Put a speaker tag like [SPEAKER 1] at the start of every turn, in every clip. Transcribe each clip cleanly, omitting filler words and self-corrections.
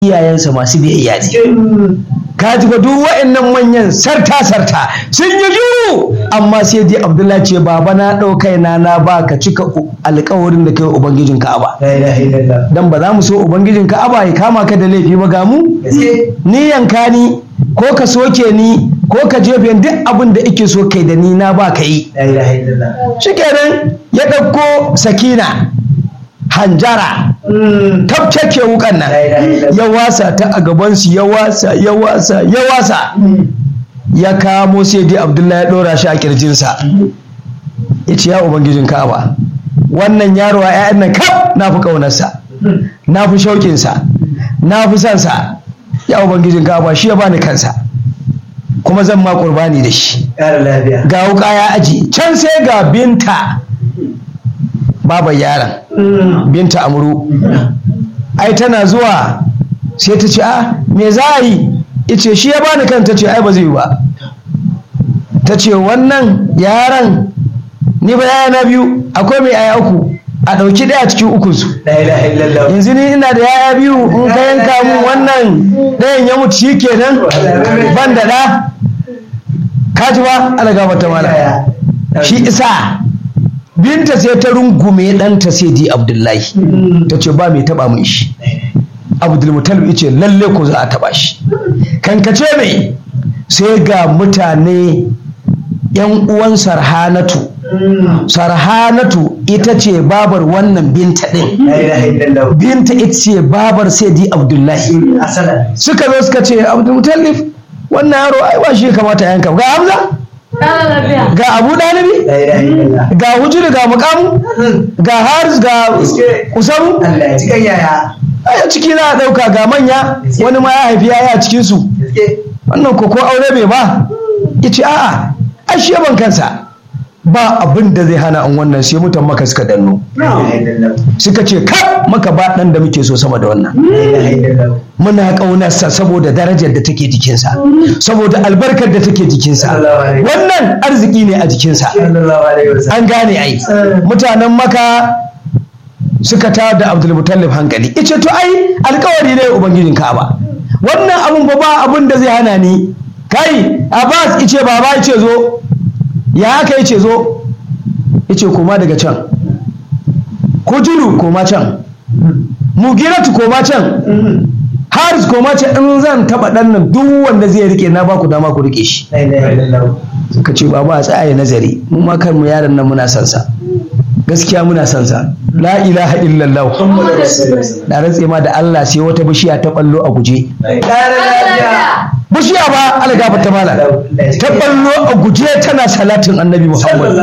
[SPEAKER 1] iyayensa masu biyayya ne. Ka ji ba duk wa'annan manyan sarta sun yi juru, amma sai dai Abdullahi ce baba na ɗaukai na ba ka cika alƙawarin da kai ubangijin Ka'aba. Dan ba za mu so ubangijin Ka'aba ya kama ka da laifi ba ga mu. Ni yanka ni ko ka soke ni ko ka jefe duk abin da ike so kai da ni na ba ka yi. Shikenan ya ɗauko sakina hanjara tafkeke wukan nan ya wasa ta a gabansu ya wasa ya kamo sai dai Abdullahi ya ɗora shi a kirjinsa ya ce ya ubangijin Ka'aba wannan yaro a 'ya'yan nan kaf na fi ƙaunarsa na fi shauƙinsa na fi sansa ya ubangijin Ka'aba shi ya bani kansa kuma zan ma ƙurbani da shi ga wuka ya aji can sai ga binta babar yaron binta Amru ai tana zuwa sai ta ce me za a yi ice shi ya bani kan ta ce ai ba zai yi ba ta ce wannan yaron ni ba yaya na biyu akwai mai yaya uku a ɗauki ɗaya cikin ukunsu yanzu ni ina da yaya biyu in ka yanka mun wannan ɗayan ya mutu shi kenan ban da ɗa ka ji ba alaga mata mala shi isa binta sai ta rungume ɗanta sai di Abdullahi ta ce ba mai taɓa mun shi. Abdulmutalib ya ce lalle ko za a taɓa shi. Kankace mai sai ga mutane yan uwan Sarhanatu ita ce babar wannan binta ɗin. Binta ita ce babar sai di Abdullahi. Suka zo suka ce Abdulmutalib wannan yaro ai ba shi kamata yanka ga Hamza ga Abu Dalibi ga Hujri ga Muqamu ga Haris ga Usamu a ciki na ɗauka ga manya wani ma ya haifi yaya cikin su wannan ko aure bai ba yace a'a ashe ban kansa ba abin da zai hana an wannan sai mutan Maka suka danno suka ce ka Maka ba dan da muke so sama da wannan muna ƙaunarsa saboda darajar da take jikinsa saboda albarkar da take jikinsa wannan arziki ne a jikinsa an gane ai mutanen Maka suka tayar da Abdulmutallib hankali ice to ai alƙawari ne ubangijin Ka'aba wannan abun ba abin da zai hana ni kai Abbas ice baba ice zo ya aka yace zo yace koma daga can Kujuru koma can Mugiratu koma can Haris koma can in zan taba dan nan duk wanda zai rike na baku dama ku rike shi suka ce baba a tsaya nazari mu ma kan mu yaron nan muna son sa gaskiya muna son sa la ilaha illallah da rantse ma da Allah sai wata bishiya ta ballo a guje bishiya ba Allah gafarta mala ta ballo a guje tana salatin annabi Muhammad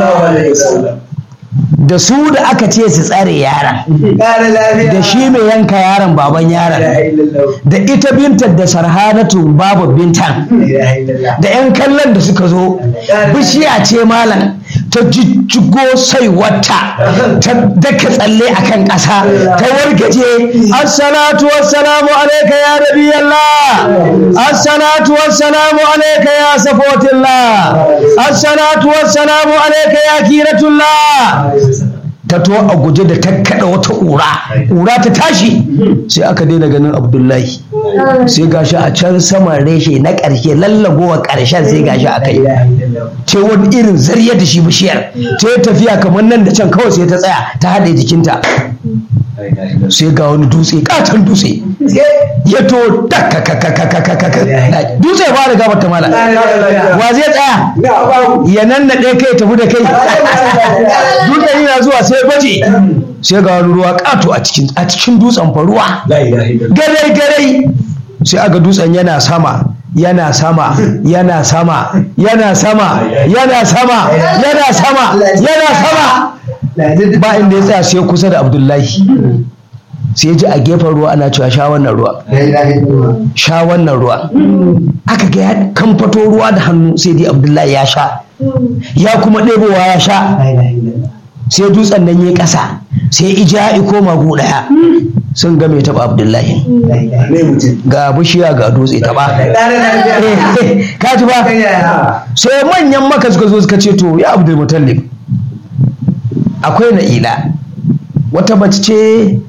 [SPEAKER 1] da su da aka ce su tsare yaron da shi mai yanka yaron baban yaron da ita bintar da Sarhanatu babu bintan da yan kallon da suka zo bishiya ce malam ta jijjigo sai wata ta daka tsalle akan ƙasa ta wargaje assalatu wassalamu alayka ya nabiyallah assalatu wassalamu alayka ya safotillah assalatu wassalamu alayka ya kiratullah ta to a guje da ta kada wata ƙura ta tashi sai aka daina ganin Abdullahi sai gashi a can saman reshe na ƙarshe lallagowa ƙarshen sai gashi a kai ce wani irin zariya da shi bishiyar ta tafiya kamar nan da can kawai sai ta tsaya ta haɗe jikinta sai ga wani dutse katon dutse ya to dutse ya fara gabar ta mala wa zai tsaya ya nan na ɗaya kai tafi da kai dutse yana zuwa sai baje sai ga wani ruwa kato a cikin dutsen fa ruwa garai sai aga dutsen yana sama yana sama yana sama yana sama yana sama yana sama yana sama ba inda ya tsaya sai kusa da Abdullahi sai ji a gefen ruwa ana cewa sha wannan ruwa sha wannan ruwa aka ga ya kamfato ruwa da hannu sai dai Abdullahi ya sha ya kuma ɗebowa ya sha sai dutsen nan ya ƙasa sai ija ya koma gu ɗaya sun ga mai taɓa Abdullahi ga bishiya ga dutse taɓa ka ji ba sai manyan Maka suka zo suka ce to ya Abdulmutallib akwai Na'ila wata mace ce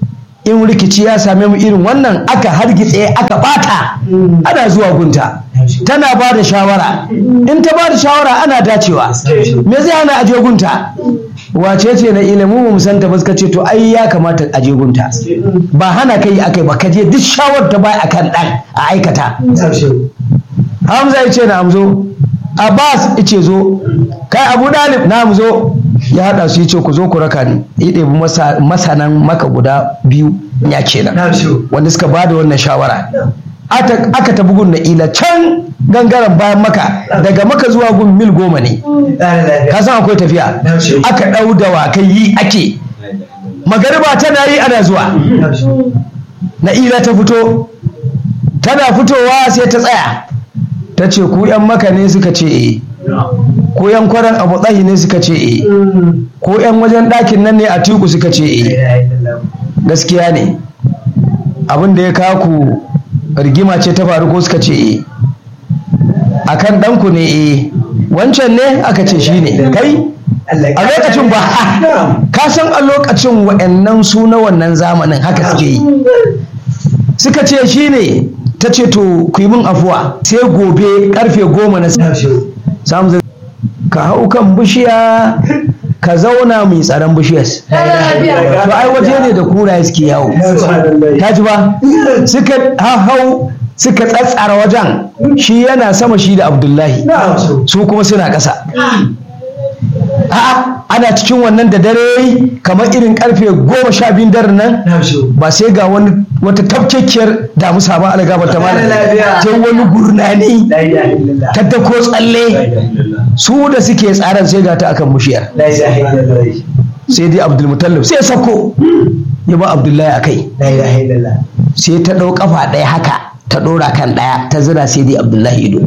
[SPEAKER 1] in rikici ya same mu irin wannan aka hargitse aka bata ana zuwa gunta tana ba da shawara in ta ba da shawara ana dacewa me zai hana aje gunta wace ce na ilimin mu san ta ba suka ce to ai ya kamata aje gunta ba hana kai akai ba kaje duk shawar ta bai akan dan a aikata Hamza ya ce na amzo Abbas ya ce zo kai Abu Dalib na amzo ya hada su ya ce ku zo ku raka ni ya ɗebi masanan maka guda biyu ya kenan wanda suka ba da wannan shawara aka tabi gun Na'ila can gangaren bayan maka daga maka zuwa gun mil 10 ne ka san akwai tafiya aka ɗau dawakai yi ake magariba tana yi ana zuwa Na'ila ta fito tana fitowa sai ta tsaya ta ce ku yan maka ne suka ce eh ko yan kwaran Abu Tsahi ne suka ce eh ko yan wajen ɗakin nan ne a Tiku suka ce eh gaskiya ne abin da ya kawo ku rigima ce ta faru ko suka ce eh akan ɗanku ne eh wancan ne aka ce shi ne kai a lokacin ba ka san a lokacin wa'annan su na wannan zamanin haka suke yi suka ce shi ne ta ce to ku yi min afuwa sai gobe karfe 10 na samu ka hau kan bishiya ka zauna mai tsaron bishiyar to ai waje ne da kura suke yawo ta ji ba suka hau suka tsatsara wajen shi yana sama shi da Abdullahi su kuma suna ƙasa a'a ana cikin wannan da dare kamar irin karfe 12 daren nan ba sai ga wata tafkekiyar damusa ba ala gaba ta mana sai wani gurnani ta dako tsalle su da suke tsaran sai ga ta akan mushiyar sai dai Abdulmutallib sai sako ya ba Abdullahi akai sai ta ɗau kafa ɗaya haka ta ɗora kan ɗaya ta zira sai dai Abdullahi ido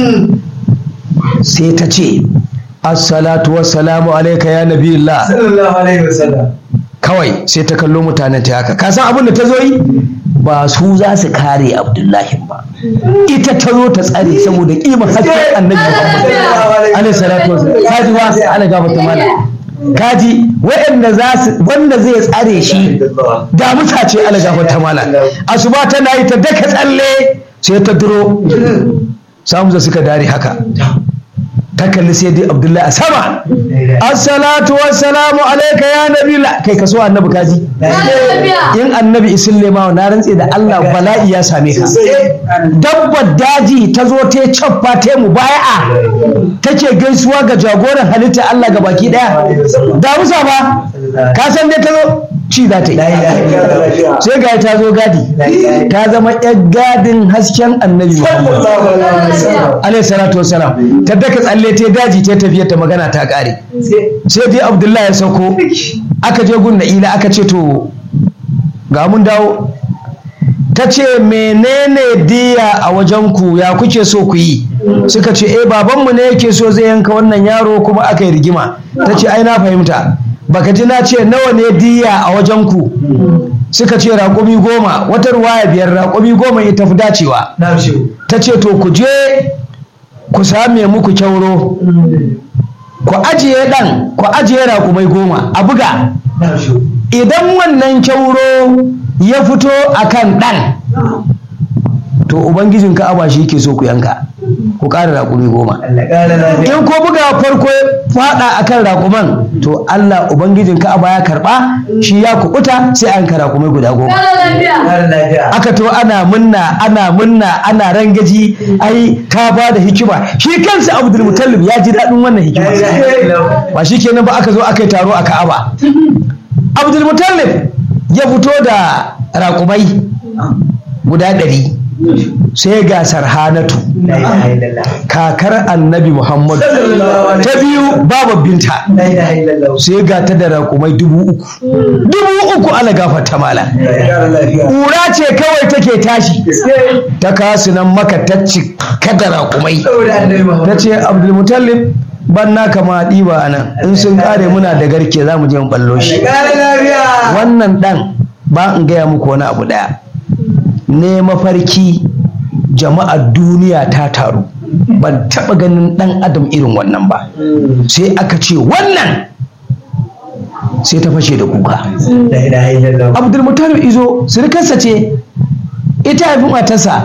[SPEAKER 1] sai ta ce assalatu wassalamu alaika ya nabiyullah sallallahu alaihi wasallam kawai sai ta kallo mutanen ta haka ka san abin da ta zo yi ba su za su kare Abdullahi ba ita ta zo ta tsare saboda kimar hakkin annabi Muhammad alaihi salatu wasallam kaji wa sai ala gaba ta mala kaji wanda zai tsare shi da mutace ala gaba ta mala asuba tana yi ta daka tsalle sai ta duro samu da suka dare haka ta kalli sai dai Abdullahi a sama assalatu wassalamu alaika ya nabila kai kaso annabi kaji in annabi isille ma na rantse da Allah bala'i ya same ka dabbar daji ta zo ta cappa ta mu bai'a take gaisuwa ga jagoran halitta Allah ga baki daya da musa ba ka san dai ta zo ci za ta yi sai ga ta zo gadi ta zama yar gadin hasken annabi Muhammad alaihi salatu wassalam ta daka tsalle ta daji ta tafiya ta magana ta kare sai dai Abdullahi ya sauko aka je gun Na'ila aka ce to ga mun dawo ta ce menene diya a wajen ku ya kuke so ku yi suka ce babanmu ne yake so zai yanka wannan yaro kuma aka yi rigima ta ce ai na fahimta baka ji na ce nawa ne diya a wajen ku suka ce raƙumi 10 wata ruwaya 5 raƙumi 10 ita fi dacewa ta ce to ku je ku same muku kyauro ku ajiye dan ku ajiye raƙumai 10 a buga idan wannan kyauro ya fito akan dan to ubangijin Ka'aba shi yake so ku yanka ku ƙara raƙumi 10 in ko buga farko fada akan raƙuman to Allah ubangijin Ka'aba ya karba shi ya kubuta sai an ka raƙumai guda 10 aka to ana munna ana rangaji ai ka ba da hikima shi kansa Abdul Muttalib ya ji daɗin wannan hikima ba shi kenan ba aka zo aka yi taro a Ka'aba Abdul Muttalib ya fito da raƙumai guda 100 sai ga Sarhanatu kakar annabi Muhammad ta biyu babar binta sai ga ta da raƙumai 3,000 ala gafarta mala ƙura ce kawai take tashi ta kasu nan maka ta cika da raƙumai ta ce Abdulmutallib ban na kama ɗiba a nan in sun ƙare muna da garke za mu je mu ballo shi wannan ɗan ba in gaya muku wani abu ɗaya ne mafarki jama'ar duniya ta taru ban taɓa ganin ɗan adam irin wannan ba sai aka ce wannan sai ta fashe da kuka. Abdulmutalib izo surukarsa ce ita haifin matarsa